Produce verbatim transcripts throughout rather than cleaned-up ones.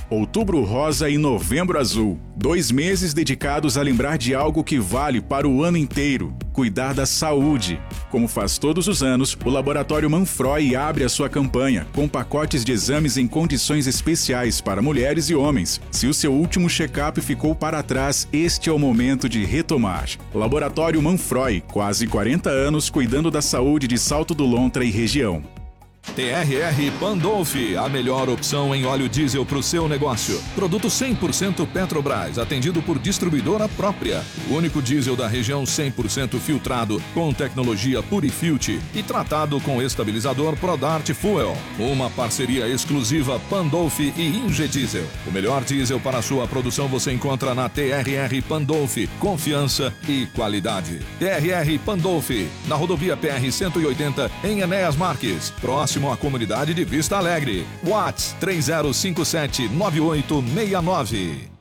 Outubro Rosa e Novembro Azul. Dois meses dedicados a lembrar de algo que vale para o ano inteiro: cuidar da saúde. Como faz todos os anos, o Laboratório Manfroy abre a sua campanha, com pacotes de exames em condições especiais para mulheres e homens. Se o seu último check-up ficou para trás, este é o momento de retomar. Laboratório Manfroy, quase quarenta anos cuidando da saúde de Salto do Lontra e região. T R R Pandolfi, a melhor opção em óleo diesel para o seu negócio. Produto cem por cento Petrobras, atendido por distribuidora própria. O único diesel da região cem por cento filtrado, com tecnologia Purifilt e tratado com estabilizador Prodart Fuel. Uma parceria exclusiva Pandolfi e Ingediesel. O melhor diesel para a sua produção você encontra na T R R Pandolfi. Confiança e qualidade. T R R Pandolfi, na rodovia P R cento e oitenta, em Enéas Marques, próximo à comunidade de Vista Alegre. WhatsApp três zero cinco sete nove oito seis nove.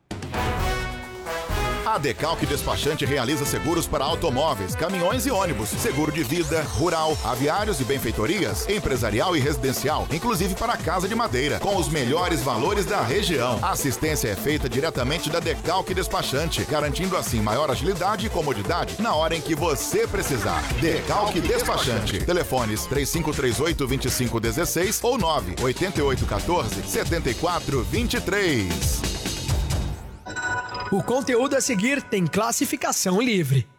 A Decalque Despachante realiza seguros para automóveis, caminhões e ônibus, seguro de vida, rural, aviários e benfeitorias, empresarial e residencial, inclusive para casa de madeira, com os melhores valores da região. A assistência é feita diretamente da Decalque Despachante, garantindo assim maior agilidade e comodidade na hora em que você precisar. Decalque Despachante. Telefones três cinco três oito, dois cinco um seis ou nove oito oito um quatro, sete quatro dois três. O conteúdo a seguir tem classificação livre.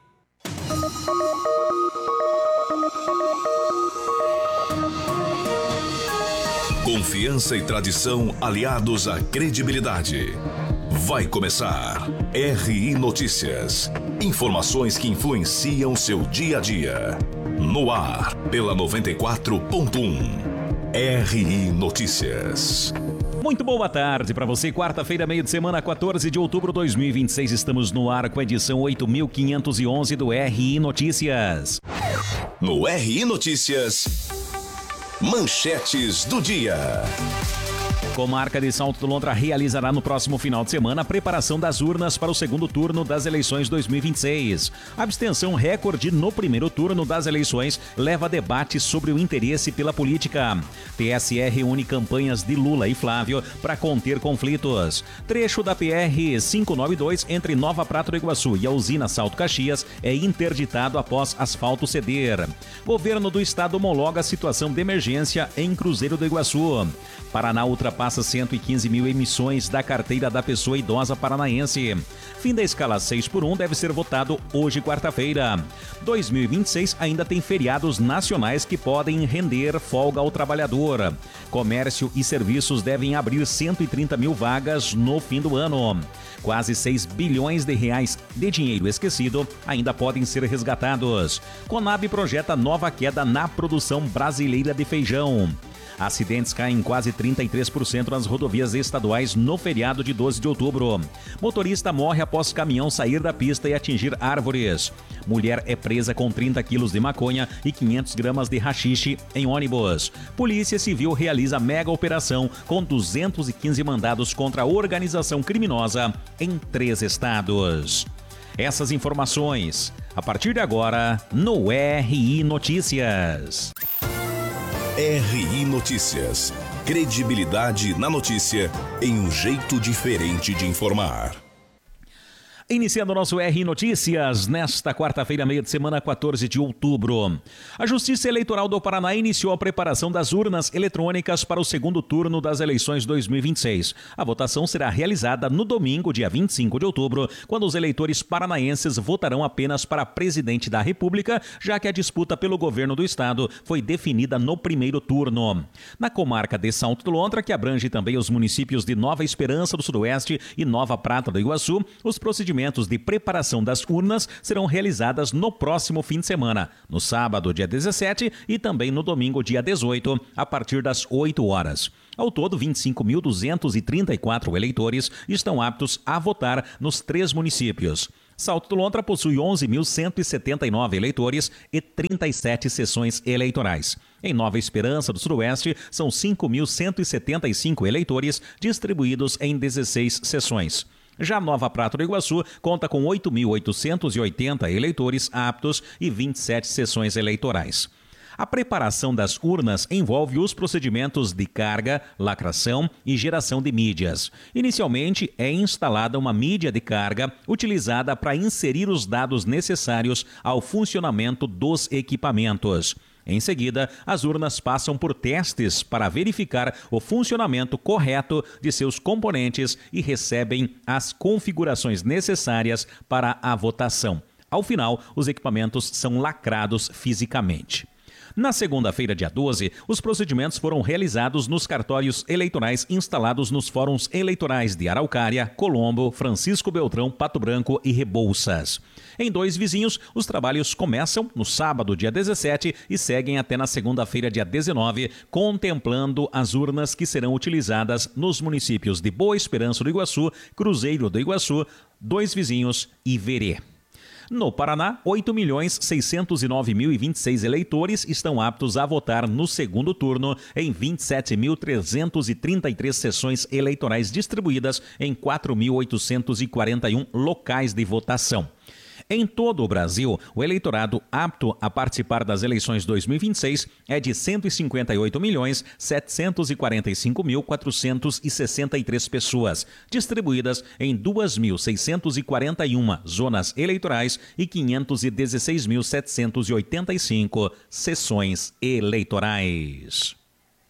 Confiança e tradição aliados à credibilidade. Vai começar R I Notícias. Informações que influenciam seu dia a dia. No ar, pela noventa e quatro ponto um. R I Notícias. Muito boa tarde para você, quarta-feira, meio de semana, quatorze de outubro de dois mil e vinte e seis. Estamos no ar com a edição oito mil quinhentos e onze do R I Notícias. No R I Notícias, manchetes do dia. Comarca de Salto do Lontra realizará no próximo final de semana a preparação das urnas para o segundo turno das eleições dois mil e vinte e seis. A abstenção recorde no primeiro turno das eleições leva a debate sobre o interesse pela política. T S E reúne campanhas de Lula e Flávio para conter conflitos. Trecho da P R quinhentos e noventa e dois entre Nova Prata do Iguaçu e a usina Salto Caxias é interditado após asfalto ceder. Governo do estado homologa a situação de emergência em Cruzeiro do Iguaçu. Paraná ultrapassa cento e quinze mil emissões da carteira da pessoa idosa paranaense. Fim da escala seis por um deve ser votado hoje, quarta-feira. dois mil e vinte e seis ainda tem feriados nacionais que podem render folga ao trabalhador. Comércio e serviços devem abrir cento e trinta mil vagas no fim do ano. Quase seis bilhões de reais de dinheiro esquecido ainda podem ser resgatados. Conab projeta nova queda na produção brasileira de feijão. Acidentes caem quase trinta e três por cento nas rodovias estaduais no feriado de doze de outubro. Motorista morre após caminhão sair da pista e atingir árvores. Mulher é presa com trinta quilos de maconha e quinhentas gramas de haxixe em ônibus. Polícia Civil realiza mega operação com duzentos e quinze mandados contra a organização criminosa em três estados. Essas informações, a partir de agora, no R I Notícias. R I Notícias. Credibilidade na notícia em um jeito diferente de informar. Iniciando o nosso R I Notícias, nesta quarta-feira, meia de semana, quatorze de outubro. A Justiça Eleitoral do Paraná iniciou a preparação das urnas eletrônicas para o segundo turno das eleições dois mil e vinte e seis. A votação será realizada no domingo, dia vinte e cinco de outubro, quando os eleitores paranaenses votarão apenas para presidente da República, já que a disputa pelo governo do estado foi definida no primeiro turno. Na comarca de Salto do Lontra, que abrange também os municípios de Nova Esperança do Sudoeste e Nova Prata do Iguaçu, os procedimentos de preparação das urnas serão realizadas no próximo fim de semana, no sábado, dia dezessete, e também no domingo, dia dezoito, a partir das oito horas. Ao todo, vinte e cinco mil duzentos e trinta e quatro eleitores estão aptos a votar nos três municípios. Salto do Lontra possui onze mil cento e setenta e nove eleitores e trinta e sete sessões eleitorais. Em Nova Esperança do Sudoeste, são cinco mil cento e setenta e cinco eleitores distribuídos em dezesseis sessões. Já Nova Prata do Iguaçu conta com oito mil oitocentos e oitenta eleitores aptos e vinte e sete sessões eleitorais. A preparação das urnas envolve os procedimentos de carga, lacração e geração de mídias. Inicialmente, é instalada uma mídia de carga utilizada para inserir os dados necessários ao funcionamento dos equipamentos. Em seguida, as urnas passam por testes para verificar o funcionamento correto de seus componentes e recebem as configurações necessárias para a votação. Ao final, os equipamentos são lacrados fisicamente. Na segunda-feira, dia doze, os procedimentos foram realizados nos cartórios eleitorais instalados nos fóruns eleitorais de Araucária, Colombo, Francisco Beltrão, Pato Branco e Rebouças. Em Dois Vizinhos, os trabalhos começam no sábado, dia dezessete, e seguem até na segunda-feira, dia dezenove, contemplando as urnas que serão utilizadas nos municípios de Boa Esperança do Iguaçu, Cruzeiro do Iguaçu, Dois Vizinhos e Verê. No Paraná, oito milhões seiscentos e nove mil e vinte e seis eleitores estão aptos a votar no segundo turno em vinte e sete mil trezentos e trinta e três sessões eleitorais distribuídas em quatro mil oitocentos e quarenta e um locais de votação. Em todo o Brasil, o eleitorado apto a participar das eleições dois mil e vinte e seis é de cento e cinquenta e oito milhões setecentos e quarenta e cinco mil quatrocentos e sessenta e três pessoas, distribuídas em duas mil seiscentos e quarenta e uma zonas eleitorais e quinhentos e dezesseis mil setecentos e oitenta e cinco sessões eleitorais.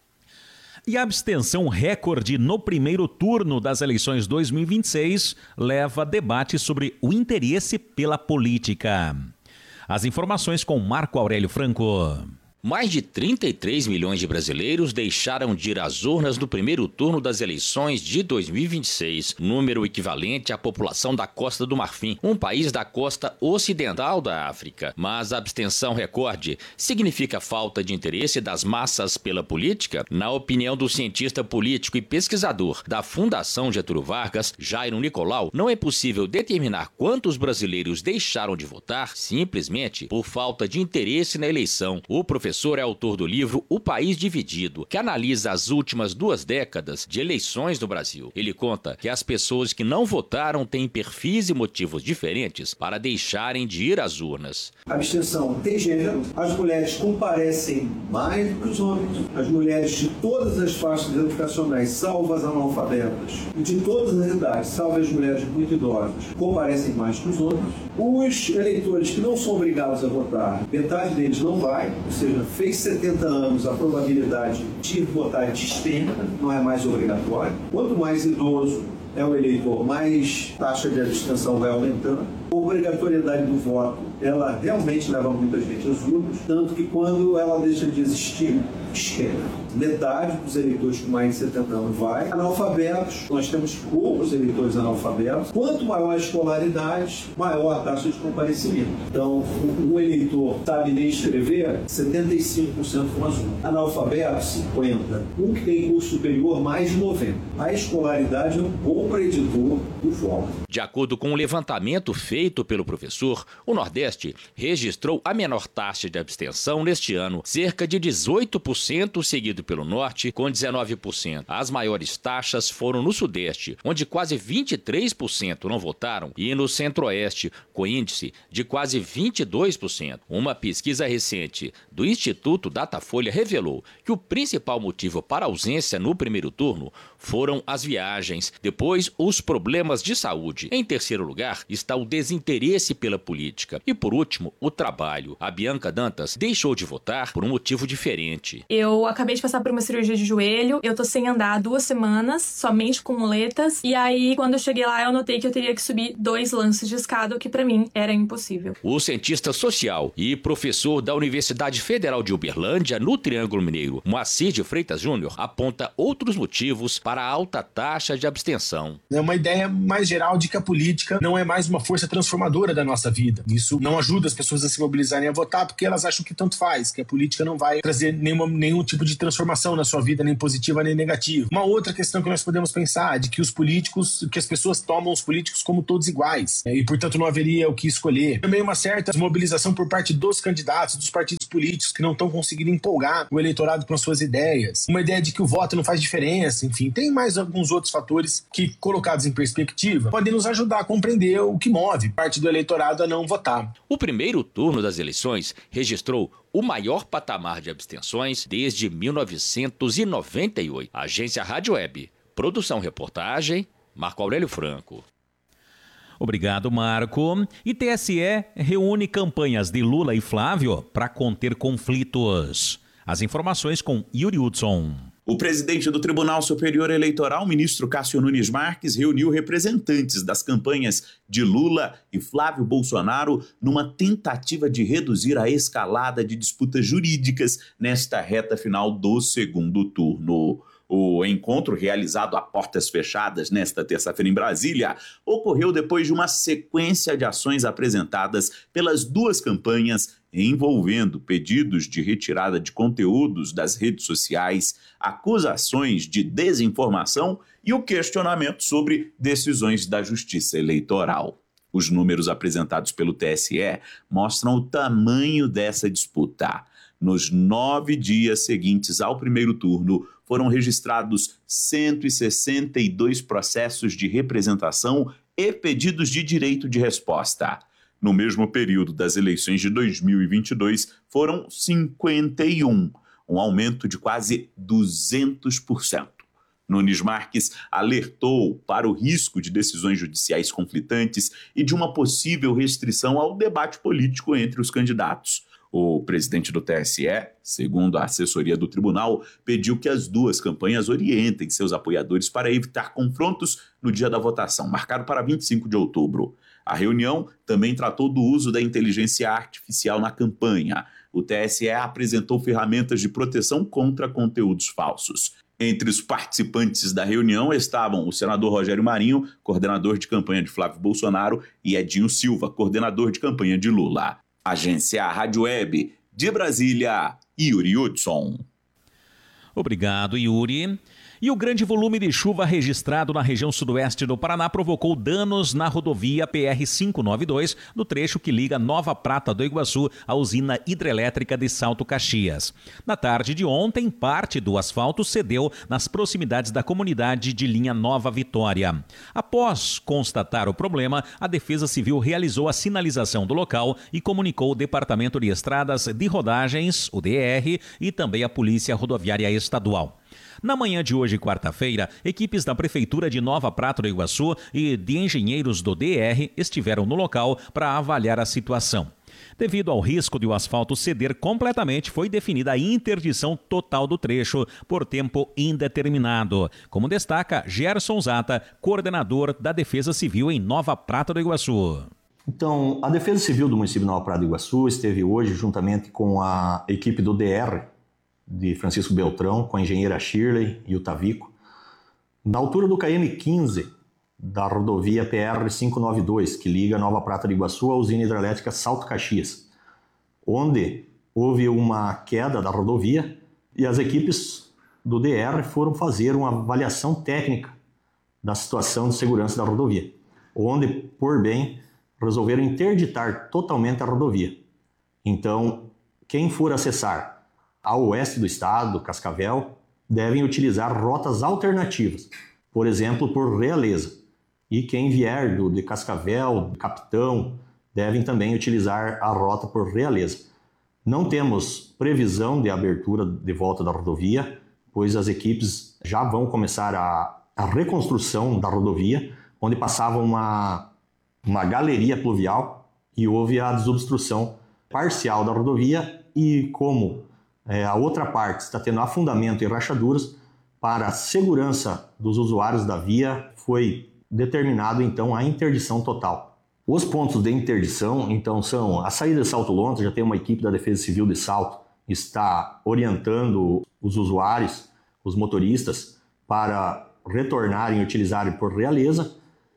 E a abstenção recorde no primeiro turno das eleições dois mil e vinte e seis leva a debate sobre o interesse pela política. As informações com Marco Aurélio Franco. Mais de trinta e três milhões de brasileiros deixaram de ir às urnas no primeiro turno das eleições de dois mil e vinte e seis, número equivalente à população da Costa do Marfim, um país da costa ocidental da África. Mas a abstenção recorde significa falta de interesse das massas pela política? Na opinião do cientista político e pesquisador da Fundação Getúlio Vargas, Jairo Nicolau, não é possível determinar quantos brasileiros deixaram de votar simplesmente por falta de interesse na eleição. O professor O professor é autor do livro O País Dividido, que analisa as últimas duas décadas de eleições do Brasil. Ele conta que as pessoas que não votaram têm perfis e motivos diferentes para deixarem de ir às urnas. A abstenção tem gênero, as mulheres comparecem mais do que os homens, as mulheres de todas as faixas educacionais, salvo as analfabetas, e de todas as idades, salvo as mulheres muito idosas, comparecem mais que os homens. Os eleitores que não são obrigados a votar, metade deles não vai, ou seja, fez setenta anos, a probabilidade de votar é extrema, não é mais obrigatório. Quanto mais idoso é o eleitor, mais taxa de abstenção vai aumentando. A obrigatoriedade do voto, ela realmente leva muita gente às urnas, tanto que quando ela deixa de existir, esquerda. Metade dos eleitores com mais de setenta anos vai. Analfabetos, nós temos poucos eleitores analfabetos. Quanto maior a escolaridade, maior a taxa de comparecimento. Então, um eleitor sabe nem escrever, setenta e cinco por cento com as urnas. Analfabetos, cinquenta por cento. Um que tem curso superior, mais de noventa por cento. A escolaridade é um bom preditor do voto. De acordo com o levantamento feito pelo professor, o Nordeste registrou a menor taxa de abstenção neste ano, cerca de dezoito por cento, seguido pelo Norte, com dezenove por cento. As maiores taxas foram no Sudeste, onde quase vinte e três por cento não votaram, e no Centro-Oeste, com índice de quase vinte e dois por cento. Uma pesquisa recente do Instituto Datafolha revelou que o principal motivo para a ausência no primeiro turno foram as viagens, depois os problemas de saúde. Em terceiro lugar está o desinteresse pela política e, por último, o trabalho. A Bianca Dantas deixou de votar por um motivo diferente. Eu acabei de passar por uma cirurgia de joelho, eu tô sem andar há duas semanas, somente com muletas, e aí quando eu cheguei lá eu notei que eu teria que subir dois lances de escada, o que pra mim era impossível. O cientista social e professor da Universidade Federal de Uberlândia, no Triângulo Mineiro, Moacir de Freitas Júnior, aponta outros motivos para a alta taxa de abstenção. É uma ideia mais geral de que a política não é mais uma força transformadora da nossa vida. Isso não ajuda as pessoas a se mobilizarem a votar porque elas acham que tanto faz, que a política não vai trazer nenhuma, nenhum tipo de transformação na sua vida, nem positiva nem negativa. Uma outra questão que nós podemos pensar é de que os políticos, que as pessoas tomam os políticos como todos iguais, né, e portanto não haveria o que escolher. Também uma certa mobilização por parte dos candidatos, dos partidos políticos que não estão conseguindo empolgar o eleitorado com as suas ideias. Uma ideia de que o voto não faz diferença, enfim, tem mais alguns outros fatores que, colocados em perspectiva, podem nos ajudar a compreender o que move parte do eleitorado a não votar. O primeiro turno das eleições registrou o maior patamar de abstenções desde mil novecentos e noventa e oito. Agência Rádio Web. Produção reportagem, Marco Aurélio Franco. Obrigado, Marco. E T S E reúne campanhas de Lula e Flávio para conter conflitos. As informações com Yuri Hudson. O presidente do Tribunal Superior Eleitoral, ministro Cássio Nunes Marques, reuniu representantes das campanhas de Lula e Flávio Bolsonaro numa tentativa de reduzir a escalada de disputas jurídicas nesta reta final do segundo turno. O encontro, realizado a portas fechadas nesta terça-feira em Brasília, ocorreu depois de uma sequência de ações apresentadas pelas duas campanhas envolvendo pedidos de retirada de conteúdos das redes sociais, acusações de desinformação e o questionamento sobre decisões da Justiça Eleitoral. Os números apresentados pelo T S E mostram o tamanho dessa disputa. Nos nove dias seguintes ao primeiro turno, foram registrados cento e sessenta e dois processos de representação e pedidos de direito de resposta. No mesmo período das eleições de dois mil e vinte e dois, foram cinquenta e um, um aumento de quase duzentos por cento. Nunes Marques alertou para o risco de decisões judiciais conflitantes e de uma possível restrição ao debate político entre os candidatos. O presidente do T S E, segundo a assessoria do tribunal, pediu que as duas campanhas orientem seus apoiadores para evitar confrontos no dia da votação, marcado para vinte e cinco de outubro. A reunião também tratou do uso da inteligência artificial na campanha. O T S E apresentou ferramentas de proteção contra conteúdos falsos. Entre os participantes da reunião estavam o senador Rogério Marinho, coordenador de campanha de Flávio Bolsonaro, e Edinho Silva, coordenador de campanha de Lula. Agência Rádio Web, de Brasília, Yuri Hudson. Obrigado, Yuri. E o grande volume de chuva registrado na região sudoeste do Paraná provocou danos na rodovia P R quinhentos e noventa e dois, no trecho que liga Nova Prata do Iguaçu à usina hidrelétrica de Salto Caxias. Na tarde de ontem, parte do asfalto cedeu nas proximidades da comunidade de Linha Nova Vitória. Após constatar o problema, a Defesa Civil realizou a sinalização do local e comunicou o Departamento de Estradas de Rodagens, o D R, e também a Polícia Rodoviária Estadual. Na manhã de hoje, quarta-feira, equipes da Prefeitura de Nova Prata do Iguaçu e de engenheiros do D R estiveram no local para avaliar a situação. Devido ao risco de o asfalto ceder completamente, foi definida a interdição total do trecho por tempo indeterminado, como destaca Gerson Zata, coordenador da Defesa Civil em Nova Prata do Iguaçu. Então, a Defesa Civil do município de Nova Prata do Iguaçu esteve hoje, juntamente com a equipe do D R, de Francisco Beltrão, com a engenheira Shirley e o Tavico, na altura do K M quinze da rodovia P R quinhentos e noventa e dois, que liga Nova Prata do Iguaçu à usina hidrelétrica Salto Caxias, onde houve uma queda da rodovia e as equipes do D R foram fazer uma avaliação técnica da situação de segurança da rodovia, onde, por bem, resolveram interditar totalmente a rodovia. Então, quem for acessar ao oeste do estado, Cascavel, devem utilizar rotas alternativas, por exemplo, por Realeza. E quem vier do, de Cascavel, Capitão, devem também utilizar a rota por Realeza. Não temos previsão de abertura de volta da rodovia, pois as equipes já vão começar a, a reconstrução da rodovia, onde passava uma, uma galeria pluvial e houve a desobstrução parcial da rodovia e como É, a outra parte está tendo afundamento e rachaduras, para a segurança dos usuários da via foi determinado então a interdição total. Os pontos de interdição então são a saída de Salto Lontra, já tem uma equipe da Defesa Civil de Salto, está orientando os usuários, os motoristas, para retornarem e utilizarem por Realeza,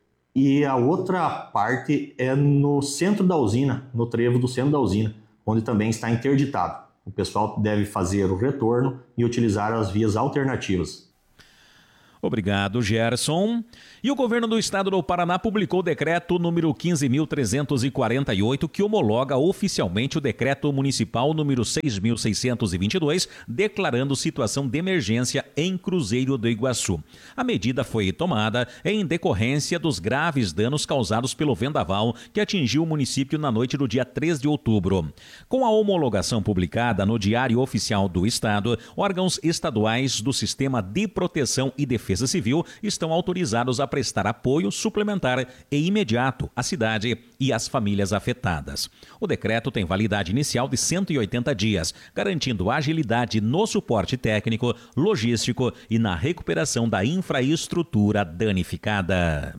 e a outra parte é no centro da usina, no trevo do centro da usina, onde também está interditado. O pessoal deve fazer o retorno e utilizar as vias alternativas. Obrigado, Gerson. E o governo do estado do Paraná publicou o decreto número quinze mil trezentos e quarenta e oito, que homologa oficialmente o decreto municipal número seis mil seiscentos e vinte e dois, declarando situação de emergência em Cruzeiro do Iguaçu. A medida foi tomada em decorrência dos graves danos causados pelo vendaval que atingiu o município na noite do dia três de outubro. Com a homologação publicada no Diário Oficial do Estado, órgãos estaduais do Sistema de Proteção e Defesa Civil estão autorizados a prestar apoio suplementar e imediato à cidade e às famílias afetadas. O decreto tem validade inicial de cento e oitenta dias, garantindo agilidade no suporte técnico, logístico e na recuperação da infraestrutura danificada.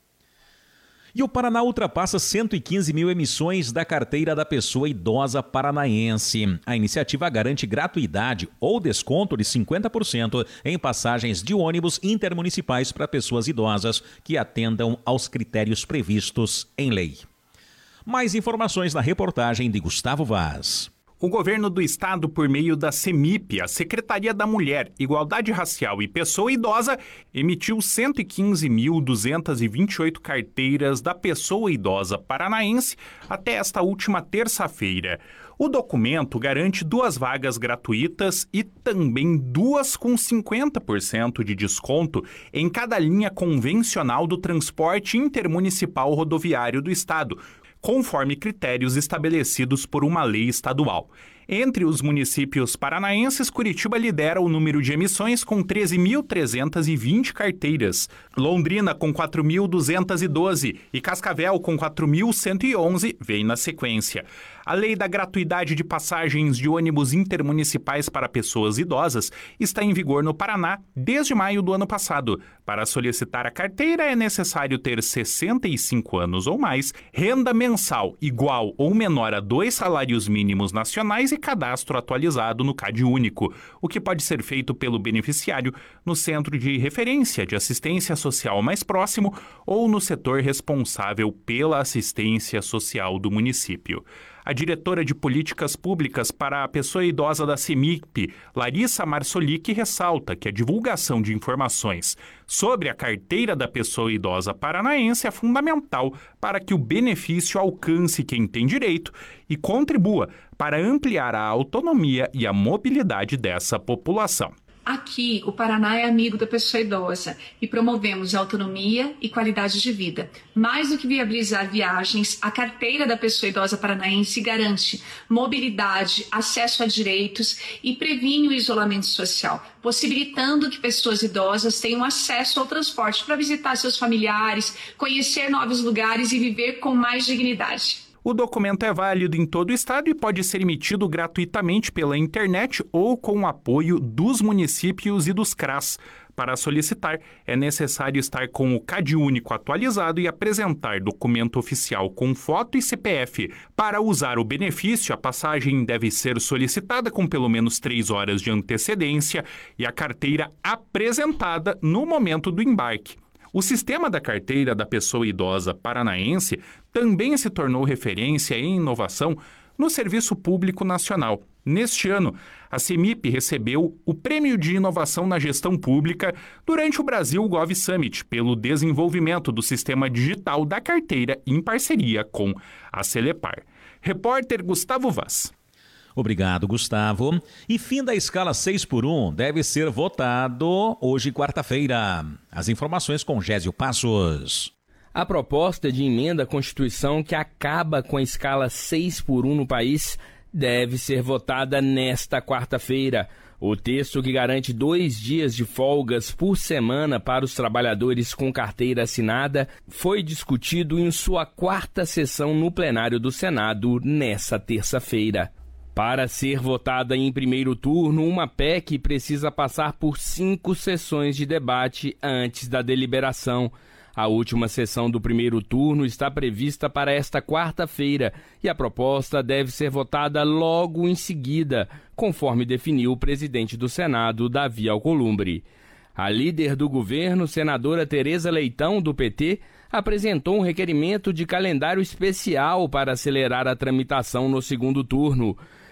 E o Paraná ultrapassa cento e quinze mil emissões da carteira da pessoa idosa paranaense. A iniciativa garante gratuidade ou desconto de cinquenta por cento em passagens de ônibus intermunicipais para pessoas idosas que atendam aos critérios previstos em lei. Mais informações na reportagem de Gustavo Vaz. O governo do estado, por meio da CEMIP, a Secretaria da Mulher, Igualdade Racial e Pessoa Idosa, emitiu cento e quinze mil duzentas e vinte e oito carteiras da pessoa idosa paranaense até esta última terça-feira. O documento garante duas vagas gratuitas e também duas com cinquenta por cento de desconto em cada linha convencional do transporte intermunicipal rodoviário do estado, conforme critérios estabelecidos por uma lei estadual. Entre os municípios paranaenses, Curitiba lidera o número de emissões com treze mil trezentas e vinte carteiras, Londrina com quatro mil duzentas e doze e Cascavel com quatro mil cento e onze vem na sequência. A lei da gratuidade de passagens de ônibus intermunicipais para pessoas idosas está em vigor no Paraná desde maio do ano passado. Para solicitar a carteira é necessário ter sessenta e cinco anos ou mais, renda mensal igual ou menor a dois salários mínimos nacionais e cadastro atualizado no CadÚnico, o que pode ser feito pelo beneficiário no centro de referência de assistência social mais próximo ou no setor responsável pela assistência social do município. A diretora de Políticas Públicas para a Pessoa Idosa da CEMIP, Larissa Marsolic, ressalta que a divulgação de informações sobre a carteira da pessoa idosa paranaense é fundamental para que o benefício alcance quem tem direito e contribua para ampliar a autonomia e a mobilidade dessa população. Aqui, o Paraná é amigo da pessoa idosa e promovemos autonomia e qualidade de vida. Mais do que viabilizar viagens, a carteira da pessoa idosa paranaense garante mobilidade, acesso a direitos e previne o isolamento social, possibilitando que pessoas idosas tenham acesso ao transporte para visitar seus familiares, conhecer novos lugares e viver com mais dignidade. O documento é válido em todo o estado e pode ser emitido gratuitamente pela internet ou com o apoio dos municípios e dos C R A S. Para solicitar, é necessário estar com o CadÚnico atualizado e apresentar documento oficial com foto e C P F. Para usar o benefício, a passagem deve ser solicitada com pelo menos três horas de antecedência e a carteira apresentada no momento do embarque. O sistema da carteira da pessoa idosa paranaense também se tornou referência em inovação no Serviço Público Nacional. Neste ano, a CEMIP recebeu o Prêmio de Inovação na Gestão Pública durante o Brasil Gov Summit pelo desenvolvimento do sistema digital da carteira em parceria com a Celepar. Repórter Gustavo Vaz. Obrigado, Gustavo. E fim da escala seis por um deve ser votado hoje, quarta-feira. As informações com Gésio Passos. A proposta de emenda à Constituição que acaba com a escala seis por um no país deve ser votada nesta quarta-feira. O texto, que garante dois dias de folgas por semana para os trabalhadores com carteira assinada, foi discutido em sua quarta sessão no plenário do Senado nesta terça-feira. Para ser votada em primeiro turno, uma P E C precisa passar por cinco sessões de debate antes da deliberação. A última sessão do primeiro turno está prevista para esta quarta-feira e a proposta deve ser votada logo em seguida, conforme definiu o presidente do Senado, Davi Alcolumbre. A líder do governo, senadora Tereza Leitão, do P T, apresentou um requerimento de calendário especial para acelerar a tramitação no segundo turno.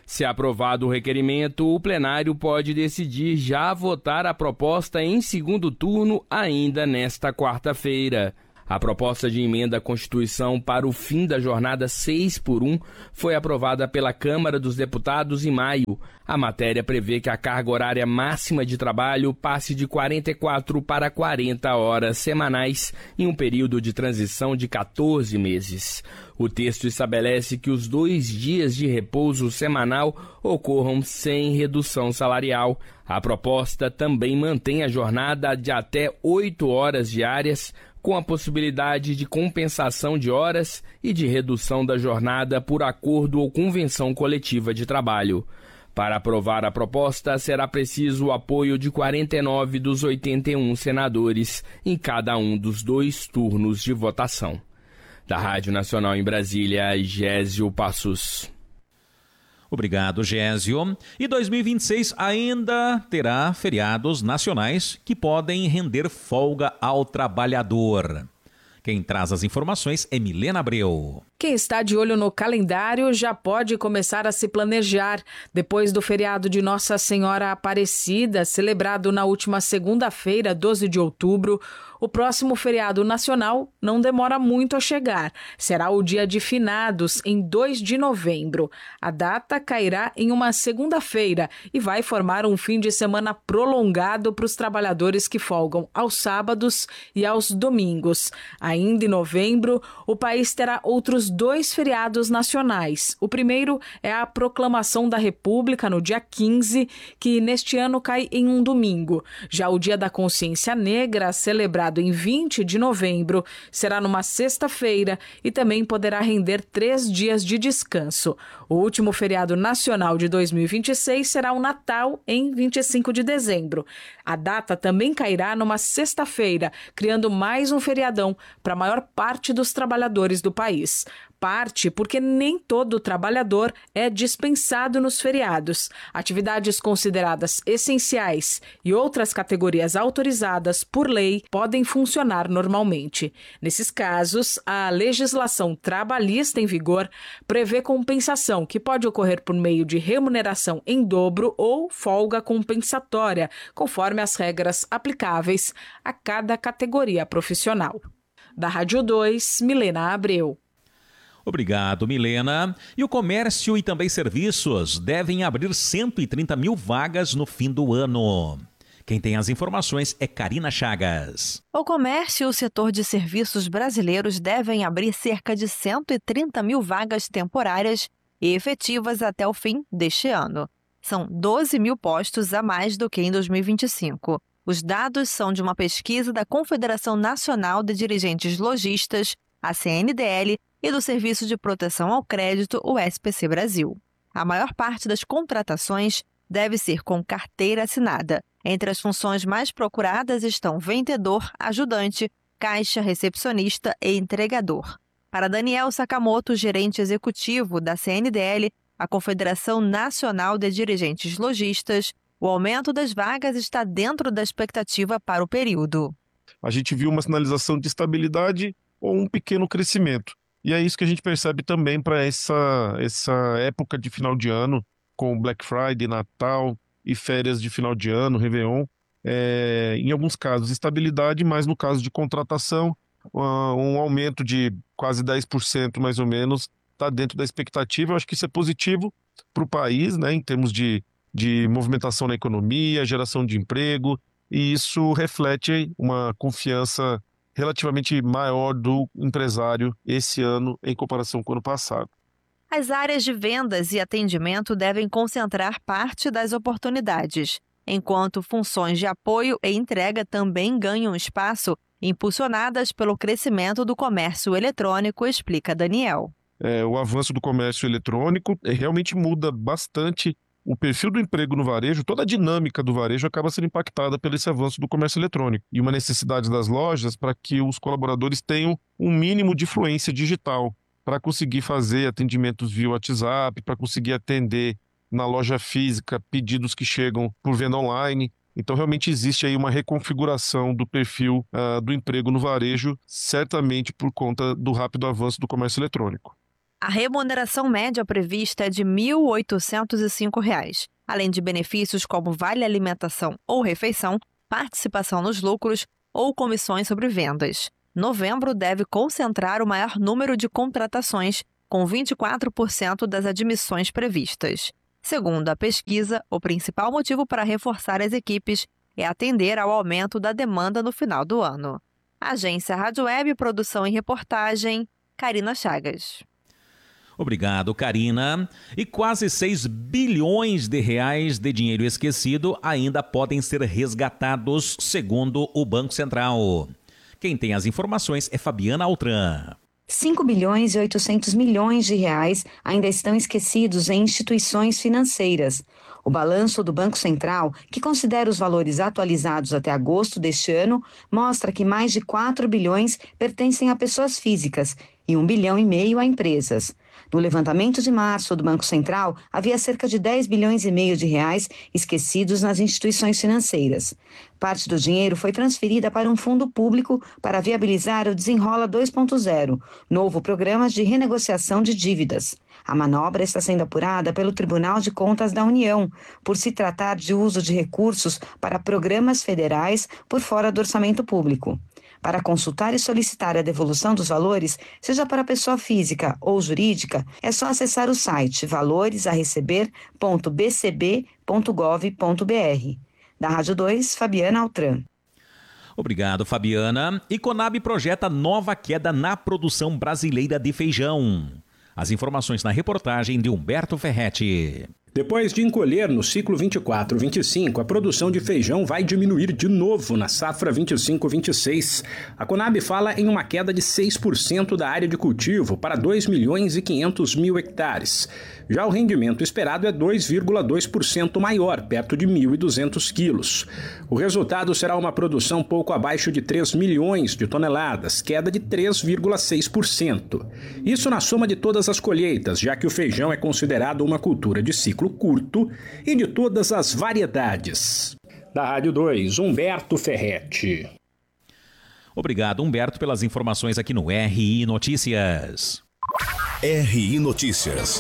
Se aprovado o requerimento, o plenário pode decidir já votar a proposta em segundo turno ainda nesta quarta-feira. A proposta de emenda à Constituição para o fim da jornada seis por um foi aprovada pela Câmara dos Deputados em maio. A matéria prevê que a carga horária máxima de trabalho passe de quarenta e quatro para quarenta horas semanais em um período de transição de quatorze meses. O texto estabelece que os dois dias de repouso semanal ocorram sem redução salarial. A proposta também mantém a jornada de até oito horas diárias, com a possibilidade de compensação de horas e de redução da jornada por acordo ou convenção coletiva de trabalho. Para aprovar a proposta, será preciso o apoio de quarenta e nove dos oitenta e um senadores em cada um dos dois turnos de votação. Da Rádio Nacional em Brasília, Gésio Passos. Obrigado, Gésio. E dois mil e vinte e seis ainda terá feriados nacionais que podem render folga ao trabalhador. Quem traz as informações é Milena Abreu. Quem está de olho no calendário já pode começar a se planejar. Depois do feriado de Nossa Senhora Aparecida, celebrado na última segunda-feira, doze de outubro, o próximo feriado nacional não demora muito a chegar. Será o Dia de Finados, em dois de novembro. A data cairá em uma segunda-feira e vai formar um fim de semana prolongado para os trabalhadores que folgam aos sábados e aos domingos. Ainda em novembro, o país terá outros dois feriados nacionais. O primeiro é a Proclamação da República, no dia quinze, que neste ano cai em um domingo. Já o Dia da Consciência Negra, celebrado em vinte de novembro, será numa sexta-feira e também poderá render três dias de descanso. O último feriado nacional de dois mil e vinte e seis será o Natal, em vinte e cinco de dezembro. A data também cairá numa sexta-feira, criando mais um feriadão para a maior parte dos trabalhadores do país. Parte porque nem todo trabalhador é dispensado nos feriados. Atividades consideradas essenciais e outras categorias autorizadas por lei podem funcionar normalmente. Nesses casos, a legislação trabalhista em vigor prevê compensação que pode ocorrer por meio de remuneração em dobro ou folga compensatória, conforme as regras aplicáveis a cada categoria profissional. Da Rádio dois, Milena Abreu. Obrigado, Milena. E o comércio e também serviços devem abrir cento e trinta mil vagas no fim do ano. Quem tem as informações é Karina Chagas. O comércio e o setor de serviços brasileiros devem abrir cerca de cento e trinta mil vagas temporárias e efetivas até o fim deste ano. São doze mil postos a mais do que em dois mil e vinte e cinco. Os dados são de uma pesquisa da Confederação Nacional de Dirigentes Lojistas, a C N D L, e do Serviço de Proteção ao Crédito, o S P C Brasil. A maior parte das contratações deve ser com carteira assinada. Entre as funções mais procuradas estão vendedor, ajudante, caixa, recepcionista e entregador. Para Daniel Sakamoto, gerente executivo da C N D L, a Confederação Nacional de Dirigentes Lojistas, o aumento das vagas está dentro da expectativa para o período. A gente viu uma sinalização de estabilidade ou um pequeno crescimento. E é isso que a gente percebe também para essa, essa época de final de ano, com Black Friday, Natal e férias de final de ano, Réveillon. É, em alguns casos, estabilidade, mas no caso de contratação, um aumento de quase dez por cento mais ou menos está dentro da expectativa. Eu acho que isso é positivo para o país, né, em termos de, de movimentação na economia, geração de emprego, e isso reflete uma confiança relativamente maior do empresário esse ano em comparação com o ano passado. As áreas de vendas e atendimento devem concentrar parte das oportunidades, enquanto funções de apoio e entrega também ganham espaço, impulsionadas pelo crescimento do comércio eletrônico, explica Daniel. É, o avanço do comércio eletrônico realmente muda bastante o perfil do emprego no varejo. Toda a dinâmica do varejo acaba sendo impactada pelo esse avanço do comércio eletrônico e uma necessidade das lojas para que os colaboradores tenham um mínimo de fluência digital para conseguir fazer atendimentos via WhatsApp, para conseguir atender na loja física pedidos que chegam por venda online. Então realmente existe aí uma reconfiguração do perfil uh, do emprego no varejo, certamente por conta do rápido avanço do comércio eletrônico. A remuneração média prevista é de mil oitocentos e cinco reais, além de benefícios como vale alimentação ou refeição, participação nos lucros ou comissões sobre vendas. Novembro deve concentrar o maior número de contratações, com vinte e quatro por cento das admissões previstas. Segundo a pesquisa, o principal motivo para reforçar as equipes é atender ao aumento da demanda no final do ano. Agência Rádio Web, produção e reportagem, Karina Chagas. Obrigado, Karina. E quase seis bilhões de reais de dinheiro esquecido ainda podem ser resgatados, segundo o Banco Central. Quem tem as informações é Fabiana Altran. cinco bilhões e oitocentos milhões de reais ainda estão esquecidos em instituições financeiras. O balanço do Banco Central, que considera os valores atualizados até agosto deste ano, mostra que mais de quatro bilhões pertencem a pessoas físicas e um bilhão e meio a empresas. No levantamento de março do Banco Central, havia cerca de dez bilhões e meio de reais esquecidos nas instituições financeiras. Parte do dinheiro foi transferida para um fundo público para viabilizar o Desenrola dois ponto zero, novo programa de renegociação de dívidas. A manobra está sendo apurada pelo Tribunal de Contas da União, por se tratar de uso de recursos para programas federais por fora do orçamento público. Para consultar e solicitar a devolução dos valores, seja para pessoa física ou jurídica, é só acessar o site valores a receber ponto b c b ponto gov ponto b r. Da Rádio dois, Fabiana Altran. Obrigado, Fabiana. E Conab projeta nova queda na produção brasileira de feijão. As informações na reportagem de Humberto Ferretti. Depois de encolher no ciclo vinte e quatro vinte e cinco, a produção de feijão vai diminuir de novo na safra vinte e cinco vinte e seis. A Conab fala em uma queda de seis por cento da área de cultivo para dois milhões e quinhentos mil hectares. Já o rendimento esperado é dois vírgula dois por cento maior, perto de mil e duzentos quilos. O resultado será uma produção pouco abaixo de três milhões de toneladas, queda de três vírgula seis por cento. Isso na soma de todas as colheitas, já que o feijão é considerado uma cultura de ciclo curto e de todas as variedades. Da Rádio dois, Humberto Ferretti. Obrigado, Humberto, pelas informações aqui no R I Notícias. R I Notícias.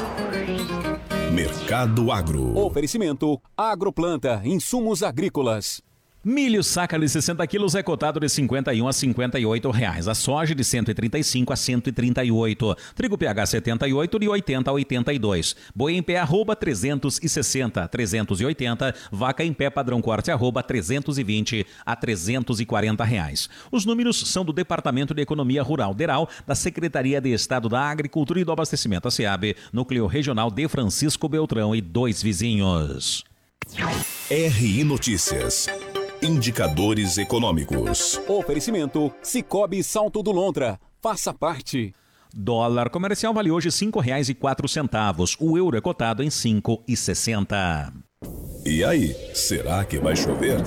Mercado Agro. Oferecimento Agroplanta, insumos agrícolas. Milho saca de sessenta quilos é cotado de cinquenta e um a cinquenta e oito reais. A soja de cento e trinta e cinco a cento e trinta e oito. Trigo P H setenta e oito de oitenta a oitenta e dois. Boi em pé arroba trezentos e sessenta, trezentos e oitenta. Vaca em pé padrão corte arroba trezentos e vinte a trezentos e quarenta reais. Os números são do Departamento de Economia Rural Deral da Secretaria de Estado da Agricultura e do Abastecimento, a SEAB, Núcleo Regional de Francisco Beltrão e dois vizinhos. R I Notícias. Indicadores econômicos. Oferecimento Cicobi Salto do Lontra. Faça parte. Dólar comercial vale hoje cinco reais e quatro centavos. O euro é cotado em cinco reais e sessenta. E aí, será que vai chover?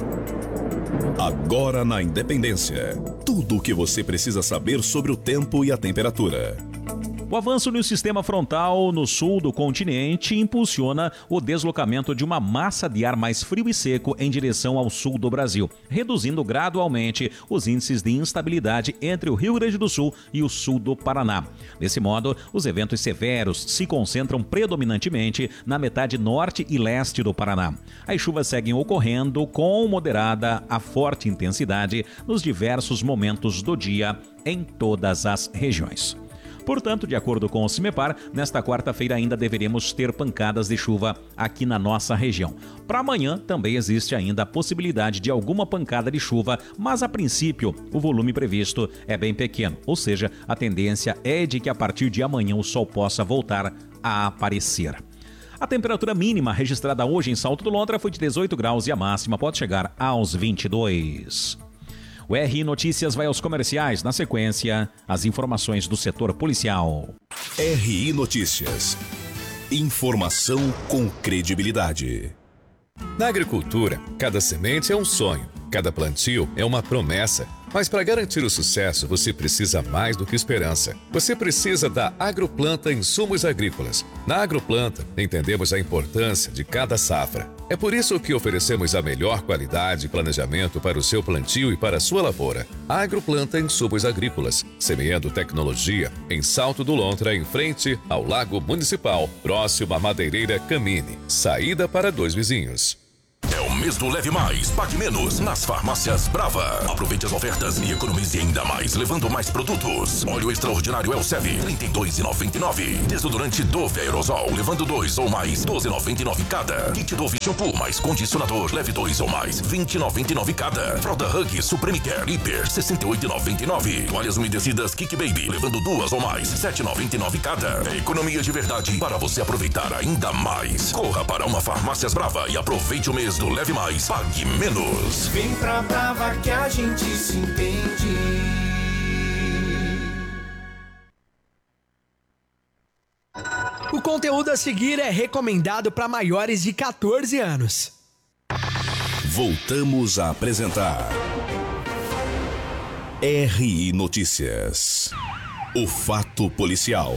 Agora na Independência. Tudo o que você precisa saber sobre o tempo e a temperatura. O avanço no sistema frontal no sul do continente impulsiona o deslocamento de uma massa de ar mais frio e seco em direção ao sul do Brasil, reduzindo gradualmente os índices de instabilidade entre o Rio Grande do Sul e o sul do Paraná. Desse modo, os eventos severos se concentram predominantemente na metade norte e leste do Paraná. As chuvas seguem ocorrendo com moderada a forte intensidade nos diversos momentos do dia em todas as regiões. Portanto, de acordo com o CIMEPAR, nesta quarta-feira ainda deveremos ter pancadas de chuva aqui na nossa região. Para amanhã também existe ainda a possibilidade de alguma pancada de chuva, mas a princípio o volume previsto é bem pequeno, ou seja, a tendência é de que a partir de amanhã o sol possa voltar a aparecer. A temperatura mínima registrada hoje em Salto do Lontra foi de dezoito graus e a máxima pode chegar aos vinte e dois. O R I Notícias vai aos comerciais. Na sequência, as informações do setor policial. R I Notícias. Informação com credibilidade. Na agricultura, cada semente é um sonho, cada plantio é uma promessa. Mas para garantir o sucesso, você precisa mais do que esperança. Você precisa da Agroplanta Insumos Agrícolas. Na Agroplanta, entendemos a importância de cada safra. É por isso que oferecemos a melhor qualidade e planejamento para o seu plantio e para a sua lavoura. A Agroplanta Insumos Agrícolas, semeando tecnologia em Salto do Lontra, em frente ao Lago Municipal, próximo à Madeireira Camine. Saída para Dois Vizinhos. É o mês do Leve Mais, Pague Menos, nas farmácias Brava. Aproveite as ofertas e economize ainda mais, levando mais produtos. Óleo extraordinário Elsev, trinta e dois reais e noventa e nove centavos. Desodorante Dove Aerosol, levando dois ou mais, doze reais e noventa e nove centavos cada. Kit Dove Shampoo mais condicionador, leve dois ou mais, vinte reais e noventa e nove centavos cada. Fralda Hug Supreme Care Hiper, sessenta e oito reais e noventa e nove centavos. Toalhas umedecidas Kick Baby, levando duas ou mais, sete reais e noventa e nove centavos cada. É economia de verdade para você aproveitar ainda mais. Corra para uma Farmácias Brava e aproveite o mês do Leve Mais, Pague Menos. Vem pra Brava que a gente se entende. O conteúdo a seguir é recomendado para maiores de quatorze anos. Voltamos a apresentar R I Notícias. O fato policial.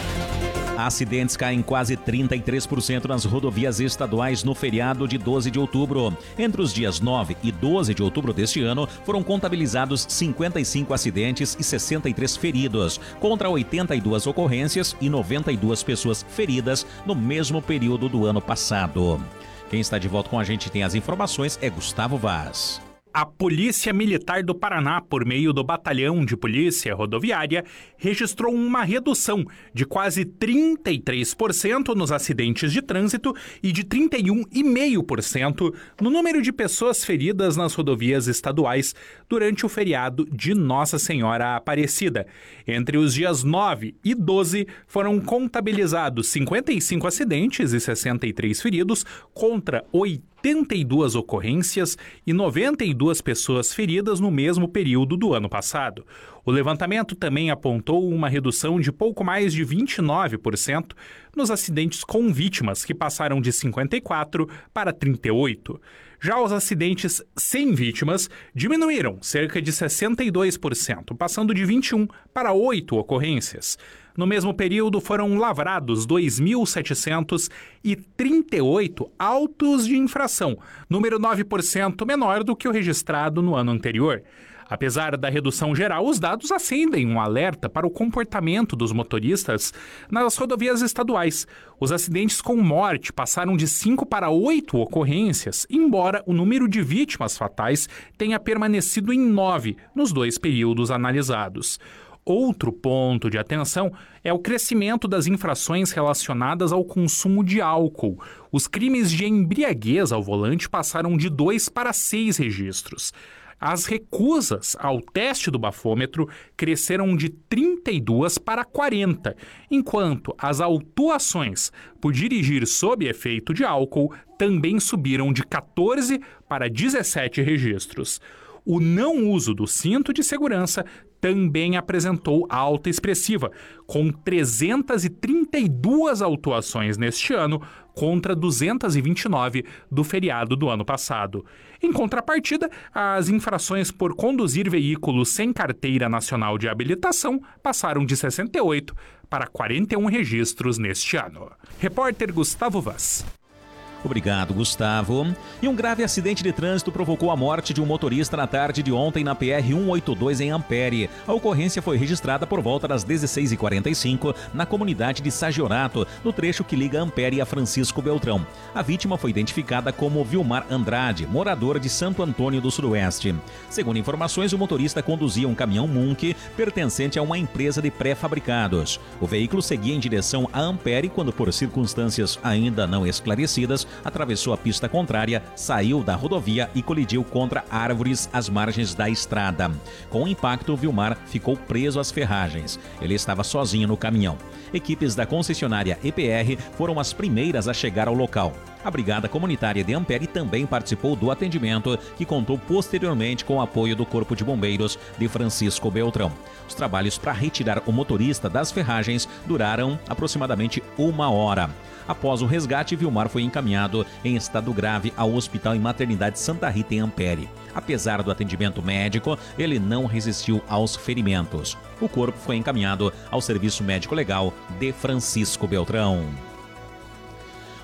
Acidentes caem quase trinta e três por cento nas rodovias estaduais no feriado de doze de outubro. Entre os dias nove e doze de outubro deste ano, foram contabilizados cinquenta e cinco acidentes e sessenta e três feridos, contra oitenta e duas ocorrências e noventa e duas pessoas feridas no mesmo período do ano passado. Quem está de volta com a gente tem as informações é Gustavo Vaz. A Polícia Militar do Paraná, por meio do Batalhão de Polícia Rodoviária, registrou uma redução de quase trinta e três por cento nos acidentes de trânsito e de trinta e um vírgula cinco por cento no número de pessoas feridas nas rodovias estaduais durante o feriado de Nossa Senhora Aparecida. Entre os dias nove e doze, foram contabilizados cinquenta e cinco acidentes e sessenta e três feridos contra oitenta e duas ocorrências e noventa e duas pessoas feridas no mesmo período do ano passado. O levantamento também apontou uma redução de pouco mais de vinte e nove por cento nos acidentes com vítimas, que passaram de cinquenta e quatro para trinta e oito. Já os acidentes sem vítimas diminuíram cerca de sessenta e dois por cento, passando de vinte e um para oito ocorrências. No mesmo período, foram lavrados dois mil setecentos e trinta e oito autos de infração, número nove por cento menor do que o registrado no ano anterior. Apesar da redução geral, os dados acendem um alerta para o comportamento dos motoristas nas rodovias estaduais. Os acidentes com morte passaram de cinco para oito ocorrências, embora o número de vítimas fatais tenha permanecido em nove nos dois períodos analisados. Outro ponto de atenção é o crescimento das infrações relacionadas ao consumo de álcool. Os crimes de embriaguez ao volante passaram de dois para seis registros. As recusas ao teste do bafômetro cresceram de trinta e duas para quarenta, enquanto as autuações por dirigir sob efeito de álcool também subiram de quatorze para dezessete registros. O não uso do cinto de segurança também apresentou alta expressiva, com trezentas e trinta e duas autuações neste ano contra duzentas e vinte e nove do feriado do ano passado. Em contrapartida, as infrações por conduzir veículos sem carteira nacional de habilitação passaram de sessenta e oito para quarenta e um registros neste ano. Repórter Gustavo Vaz. Obrigado, Gustavo. E um grave acidente de trânsito provocou a morte de um motorista na tarde de ontem na P R cento e oitenta e dois em Ampere. A ocorrência foi registrada por volta das dezesseis e quarenta e cinco na comunidade de Sagiorato, no trecho que liga Ampere a Francisco Beltrão. A vítima foi identificada como Vilmar Andrade, moradora de Santo Antônio do Sudoeste. Segundo informações, o motorista conduzia um caminhão Munk pertencente a uma empresa de pré-fabricados. O veículo seguia em direção a Ampere quando, por circunstâncias ainda não esclarecidas, atravessou a pista contrária, saiu da rodovia e colidiu contra árvores às margens da estrada. Com o impacto, Vilmar ficou preso às ferragens. Ele estava sozinho no caminhão. Equipes da concessionária E P R foram as primeiras a chegar ao local. A Brigada Comunitária de Ampere também participou do atendimento, que contou posteriormente com o apoio do Corpo de Bombeiros de Francisco Beltrão. Os trabalhos para retirar o motorista das ferragens duraram aproximadamente uma hora. Após o resgate, Vilmar foi encaminhado em estado grave ao Hospital e Maternidade Santa Rita, em Ampere. Apesar do atendimento médico, ele não resistiu aos ferimentos. O corpo foi encaminhado ao Serviço Médico Legal de Francisco Beltrão.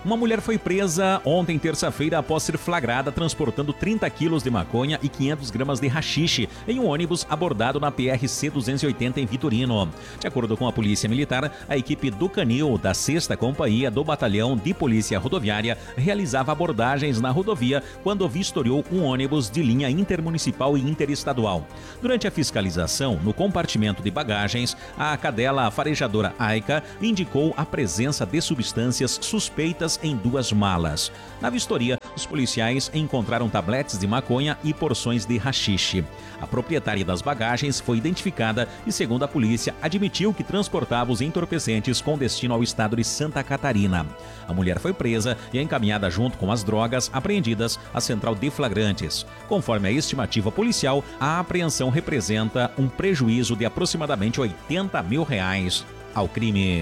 Uma mulher foi presa ontem, terça-feira, após ser flagrada transportando trinta quilos de maconha e quinhentas gramas de haxixe em um ônibus abordado na P R C duzentos e oitenta em Vitorino. De acordo com a Polícia Militar, a equipe do Canil da sexta Companhia do Batalhão de Polícia Rodoviária realizava abordagens na rodovia quando vistoriou um ônibus de linha intermunicipal e interestadual. Durante a fiscalização, no compartimento de bagagens, a cadela farejadora Aica indicou a presença de substâncias suspeitas em duas malas. Na vistoria, os policiais encontraram tabletes de maconha e porções de haxixe. A proprietária das bagagens foi identificada e, segundo a polícia, admitiu que transportava os entorpecentes com destino ao estado de Santa Catarina. A mulher foi presa e encaminhada junto com as drogas apreendidas à central de flagrantes. Conforme a estimativa policial, a apreensão representa um prejuízo de aproximadamente oitenta mil reais ao crime.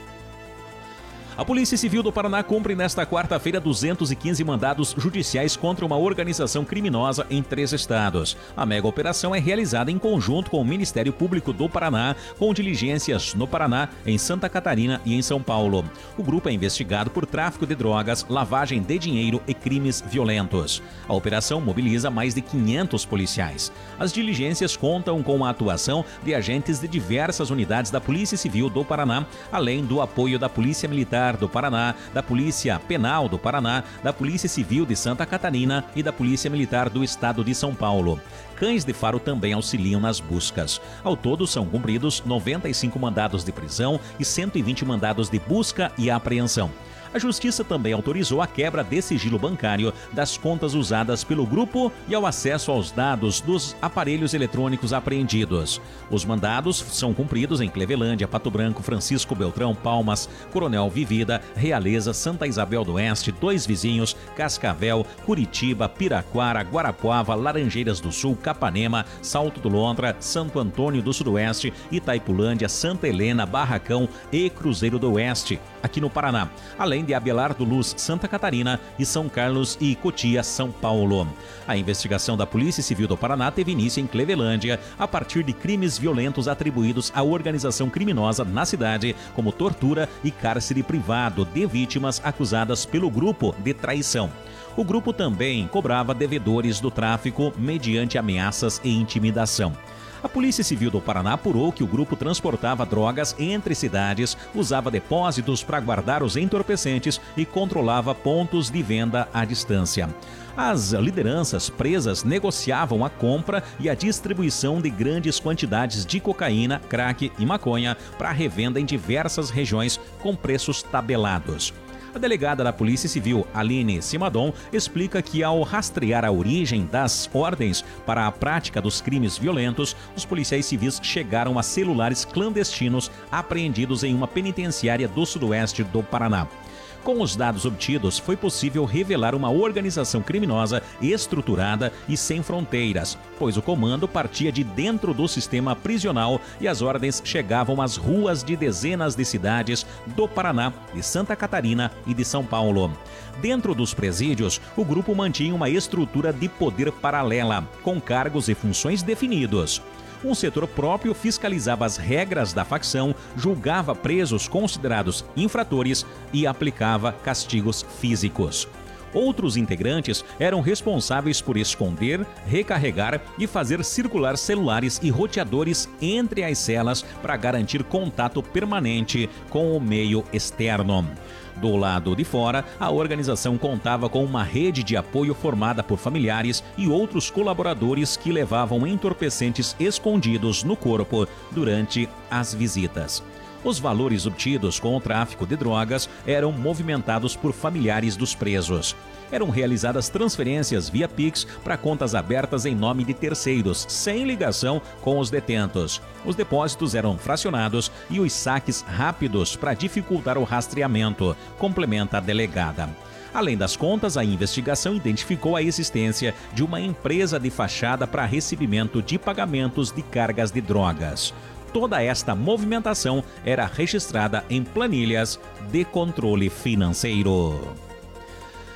A Polícia Civil do Paraná cumpre nesta quarta-feira duzentos e quinze mandados judiciais contra uma organização criminosa em três estados. A mega operação é realizada em conjunto com o Ministério Público do Paraná, com diligências no Paraná, em Santa Catarina e em São Paulo. O grupo é investigado por tráfico de drogas, lavagem de dinheiro e crimes violentos. A operação mobiliza mais de quinhentos policiais. As diligências contam com a atuação de agentes de diversas unidades da Polícia Civil do Paraná, além do apoio da Polícia Militar do Paraná, da Polícia Penal do Paraná, da Polícia Civil de Santa Catarina e da Polícia Militar do Estado de São Paulo. Cães de faro também auxiliam nas buscas. Ao todo, são cumpridos noventa e cinco mandados de prisão e cento e vinte mandados de busca e apreensão. A Justiça também autorizou a quebra de sigilo bancário das contas usadas pelo grupo e ao acesso aos dados dos aparelhos eletrônicos apreendidos. Os mandados são cumpridos em Clevelândia, Pato Branco, Francisco Beltrão, Palmas, Coronel Vivida, Realeza, Santa Isabel do Oeste, Dois Vizinhos, Cascavel, Curitiba, Piraquara, Guarapuava, Laranjeiras do Sul, Capanema, Salto do Lontra, Santo Antônio do Sudoeste, Itaipulândia, Santa Helena, Barracão e Cruzeiro do Oeste, aqui no Paraná, além de Abelardo Luz, Santa Catarina e São Carlos e Cotia, São Paulo. A investigação da Polícia Civil do Paraná teve início em Clevelândia a partir de crimes violentos atribuídos à organização criminosa na cidade, como tortura e cárcere privado de vítimas acusadas pelo grupo de traição. O grupo também cobrava devedores do tráfico mediante ameaças e intimidação. A Polícia Civil do Paraná apurou que o grupo transportava drogas entre cidades, usava depósitos para guardar os entorpecentes e controlava pontos de venda à distância. As lideranças presas negociavam a compra e a distribuição de grandes quantidades de cocaína, crack e maconha para revenda em diversas regiões com preços tabelados. A delegada da Polícia Civil, Aline Simadon, explica que ao rastrear a origem das ordens para a prática dos crimes violentos, os policiais civis chegaram a celulares clandestinos apreendidos em uma penitenciária do sudoeste do Paraná. Com os dados obtidos, foi possível revelar uma organização criminosa estruturada e sem fronteiras, pois o comando partia de dentro do sistema prisional e as ordens chegavam às ruas de dezenas de cidades do Paraná, de Santa Catarina e de São Paulo. Dentro dos presídios, o grupo mantinha uma estrutura de poder paralela, com cargos e funções definidos. Um setor próprio fiscalizava as regras da facção, julgava presos considerados infratores e aplicava castigos físicos. Outros integrantes eram responsáveis por esconder, recarregar e fazer circular celulares e roteadores entre as celas para garantir contato permanente com o meio externo. Do lado de fora, a organização contava com uma rede de apoio formada por familiares e outros colaboradores que levavam entorpecentes escondidos no corpo durante as visitas. Os valores obtidos com o tráfico de drogas eram movimentados por familiares dos presos. Eram realizadas transferências via Pix para contas abertas em nome de terceiros, sem ligação com os detentos. Os depósitos eram fracionados e os saques rápidos para dificultar o rastreamento, complementa a delegada. Além das contas, a investigação identificou a existência de uma empresa de fachada para recebimento de pagamentos de cargas de drogas. Toda esta movimentação era registrada em planilhas de controle financeiro.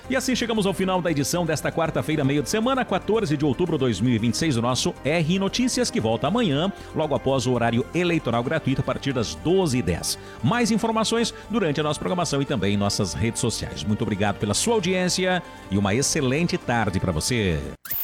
E assim chegamos ao final da edição desta quarta-feira, meio de semana, quatorze de outubro de dois mil e vinte e seis, o nosso R Notícias, que volta amanhã, logo após o horário eleitoral gratuito, a partir das doze e dez. Mais informações durante a nossa programação e também em nossas redes sociais. Muito obrigado pela sua audiência e uma excelente tarde para você.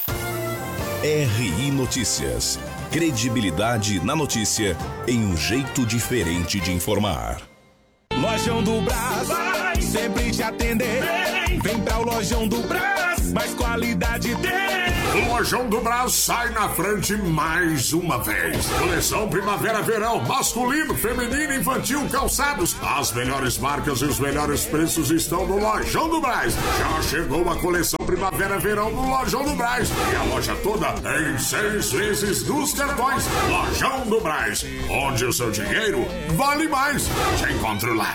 R I Notícias. Credibilidade na notícia em um jeito diferente de informar. Lojão do Brás, vai sempre te atender. Vem, vem pra o Lojão do Brás, mais qualidade tem. Lojão do Brás sai na frente mais uma vez. Coleção Primavera-Verão, masculino, feminino, infantil, calçados. As melhores marcas e os melhores preços estão no Lojão do Brás. Já chegou a coleção Primavera-Verão no Lojão do Brás. E a loja toda em seis vezes nos cartões. Lojão do Brás, onde o seu dinheiro vale mais. Te encontro lá.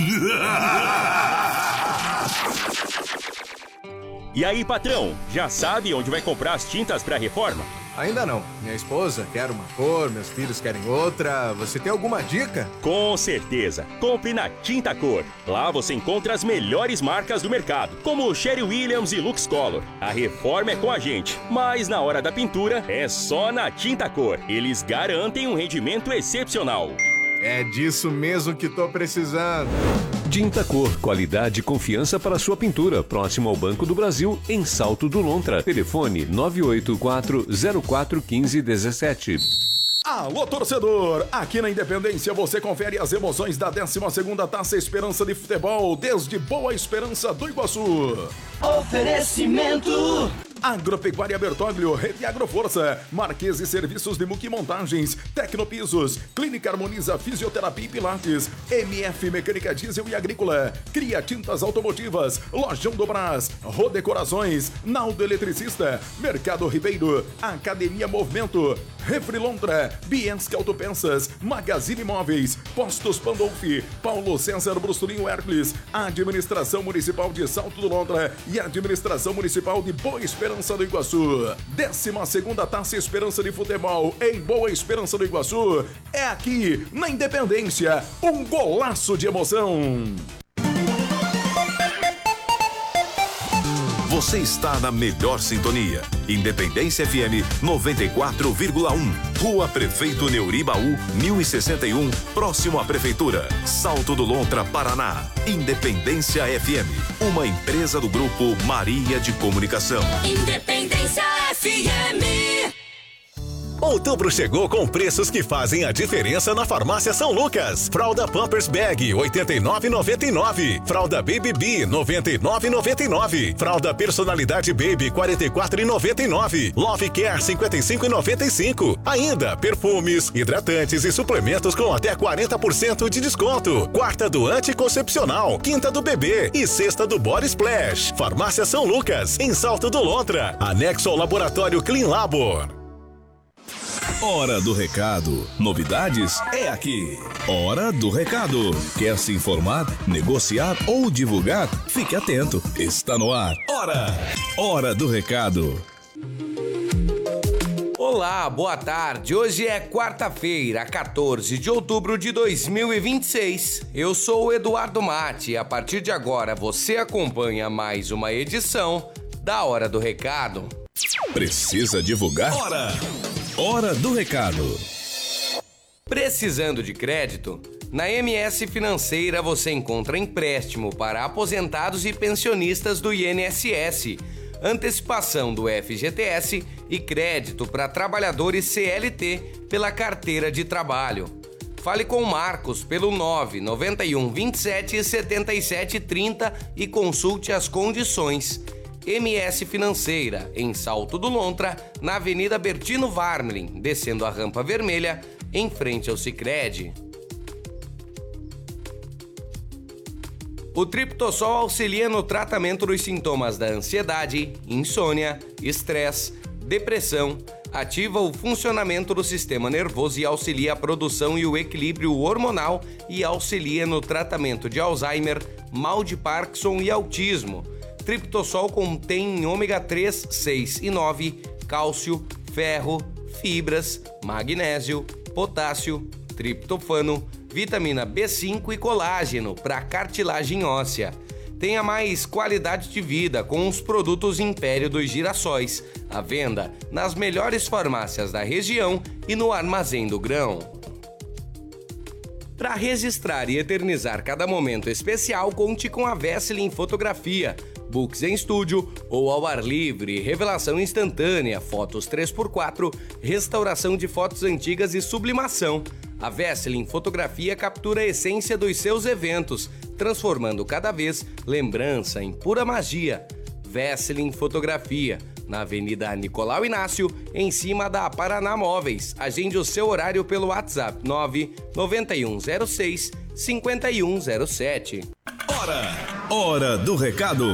E aí, patrão, já sabe onde vai comprar as tintas para reforma? Ainda não. Minha esposa quer uma cor, meus filhos querem outra. Você tem alguma dica? Com certeza. Compre na Tinta Cor. Lá você encontra as melhores marcas do mercado, como Sherry Williams e Lux Color. A reforma é com a gente, mas na hora da pintura é só na Tinta Cor. Eles garantem um rendimento excepcional. É disso mesmo que tô precisando. Tinta Cor, qualidade e confiança para sua pintura. Próximo ao Banco do Brasil, em Salto do Lontra. Telefone nove oito quatro zero quatro um cinco um sete. Alô, torcedor! Aqui na Independência você confere as emoções da décima segunda Taça Esperança de Futebol, desde Boa Esperança do Iguaçu. Oferecimento Agropecuária Bertoglio, Rede Agroforça, Marquese Serviços de Muque Montagens, Tecnopisos, Clínica Harmoniza Fisioterapia e Pilates, M F Mecânica Diesel e Agrícola, Cria Tintas Automotivas, Lojão do Brás, Rodecorações, Naldo Eletricista, Mercado Ribeiro, Academia Movimento, Refri Lontra, Bienski Autopeças, Magazine Imóveis, Postos Pandolfi, Paulo César Brusturinho Hércules, Administração Municipal de Salto do Lontra e Administração Municipal de Boa Esperança do Iguaçu. décima segunda Taça Esperança de Futebol em Boa Esperança do Iguaçu é aqui na Independência, um golaço de emoção. Você está na melhor sintonia. Independência F M noventa e quatro vírgula um. Rua Prefeito Neuribaú, mil e sessenta e um, próximo à Prefeitura. Salto do Lontra, Paraná. Independência F M, uma empresa do Grupo Maria de Comunicação. Independência F M. Outubro chegou com preços que fazem a diferença na Farmácia São Lucas. Fralda Pampers Bag, oitenta e nove reais e noventa e nove centavos. Fralda Baby Bee, noventa e nove reais e noventa e nove centavos. Fralda Personalidade Baby, quarenta e quatro reais e noventa e nove centavos. Love Care, cinquenta e cinco reais e noventa e cinco centavos. Ainda, perfumes, hidratantes e suplementos com até quarenta por cento de desconto. Quarta do anticoncepcional, quinta do bebê e sexta do Body Splash. Farmácia São Lucas, em Salto do Lontra. Anexo ao Laboratório Clean Labor. Hora do Recado. Novidades é aqui. Hora do Recado. Quer se informar, negociar ou divulgar? Fique atento. Está no ar. Hora. Hora do Recado. Olá, boa tarde. Hoje é quarta-feira, quatorze de outubro de dois mil e vinte e seis. Eu sou o Eduardo Mate e a partir de agora você acompanha mais uma edição da Hora do Recado. Precisa divulgar? Hora. Hora do Recado. Precisando de crédito? Na M S Financeira você encontra empréstimo para aposentados e pensionistas do I N S S, antecipação do F G T S e crédito para trabalhadores C L T pela carteira de trabalho. Fale com o Marcos pelo nove nove um, vinte e sete, setenta e sete, trinta e consulte as condições. M S Financeira, em Salto do Lontra, na Avenida Bertino Varmlin, descendo a Rampa Vermelha, em frente ao Sicredi. O Triptossol auxilia no tratamento dos sintomas da ansiedade, insônia, estresse, depressão, ativa o funcionamento do sistema nervoso e auxilia a produção e o equilíbrio hormonal e auxilia no tratamento de Alzheimer, mal de Parkinson e autismo. Triptossol contém ômega três, seis e nove, cálcio, ferro, fibras, magnésio, potássio, triptofano, vitamina B cinco e colágeno para cartilagem óssea. Tenha mais qualidade de vida com os produtos Império dos Girassóis. À venda nas melhores farmácias da região e no Armazém do Grão. Para registrar e eternizar cada momento especial, conte com a Vesselin Fotografia. Books em estúdio ou ao ar livre, revelação instantânea, fotos três por quatro, restauração de fotos antigas e sublimação. A Vesselin Fotografia captura a essência dos seus eventos, transformando cada vez lembrança em pura magia. Vesselin Fotografia, na Avenida Nicolau Inácio, em cima da Paraná Móveis. Agende o seu horário pelo WhatsApp nove nove um zero seis cinco um zero sete. Hora! Hora do recado!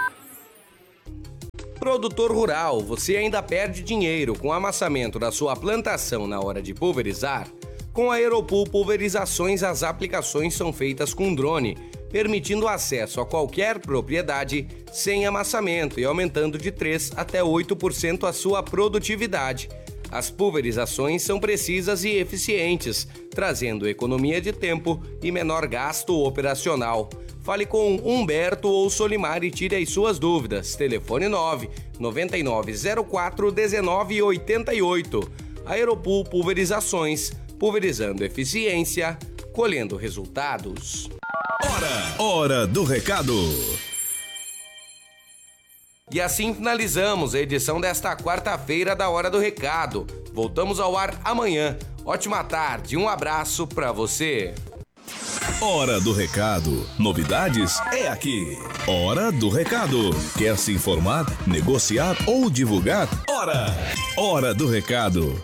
Produtor rural, você ainda perde dinheiro com o amassamento da sua plantação na hora de pulverizar? Com a Aeropool Pulverizações, as aplicações são feitas com drone, permitindo acesso a qualquer propriedade sem amassamento e aumentando de três até oito por cento a sua produtividade. As pulverizações são precisas e eficientes, trazendo economia de tempo e menor gasto operacional. Fale com Humberto ou Solimar e tire as suas dúvidas. Telefone nove nove nove zero quatro um nove oito oito. Aeropool Pulverizações, pulverizando eficiência, colhendo resultados. Hora! Hora do recado! E assim finalizamos a edição desta quarta-feira da Hora do Recado. Voltamos ao ar amanhã. Ótima tarde, um abraço pra você. Hora do Recado. Novidades é aqui. Hora do Recado. Quer se informar, negociar ou divulgar? Hora! Hora do Recado.